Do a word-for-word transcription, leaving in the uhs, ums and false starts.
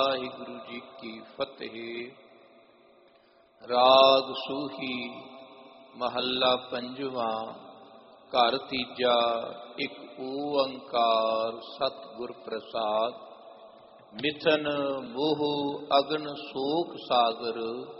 ਵਾਹਿਗੁਰੂ ਜੀ ਕੀ ਫਤਿਹ। ਰਾਗ ਸੂਹੀ ਮਹੱਲਾ ਪੰਜਵਾਂ। ਘਰ ਤੀਜਾ। ਇੱਕ ਓੰਕਾਰ ਸਤਿਗੁਰ ਪ੍ਰਸਾਦ। ਮਿਥਨ ਮੋਹ ਅਗਨ ਸੋਕ ਸਾਗਰ,